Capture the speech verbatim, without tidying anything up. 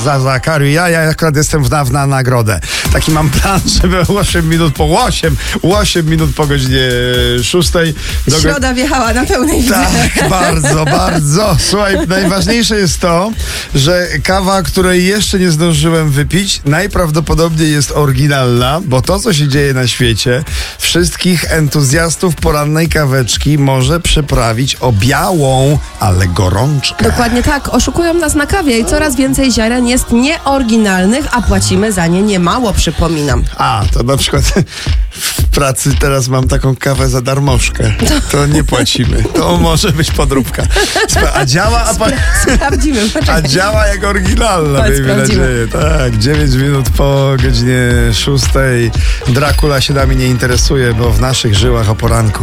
za, za Kariu. Ja, ja akurat jestem w, na, na nagrodę. Taki mam plan, żeby osiem minut po osiem, osiem minut po godzinie szóstej. Do... Środa wjechała na pełnej widzę. Tak, bardzo, bardzo. Słuchaj, najważniejsze jest to, że kawa, której jeszcze nie zdążyłem wypić, najprawdopodobniej jest oryginalna, bo to, co się dzieje na świecie, wszystkich entuzjastów porannej kaweczki może przeprawić o białą, ale gorączkę. Dokładnie tak. Oszukują nas na kawie i coraz więcej ziaren jest nieoryginalnych, a płacimy za nie niemało, przypominam. A, to na przykład w pracy teraz mam taką kawę za darmożkę. To nie płacimy. To może być podróbka. A działa, a, pa... Sprawdzimy. a działa jak oryginalna, Chodź, miejmy nadzieję. Tak, dziewięć minut po godzinie szóstej. Dracula się nami nie interesuje, bo w naszych żyłach o poranku